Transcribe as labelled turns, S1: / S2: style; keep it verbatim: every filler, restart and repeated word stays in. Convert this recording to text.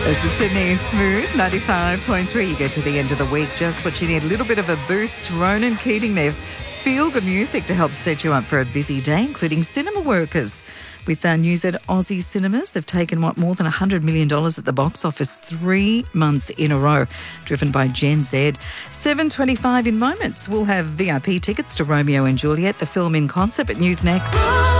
S1: This is Sydney Smooth, ninety-five point three. You get to the end of the week, just what you need, a little bit of a boost. Ronan Keating there. Feel-good music to help set you up for a busy day, including cinema workers. With uh, news that Aussie cinemas have taken, what, more than one hundred million dollars at the box office three months in a row, driven by Gen Z. seven twenty-five in moments. We'll have V I P tickets to Romeo and Juliet, the film in concert, but news next.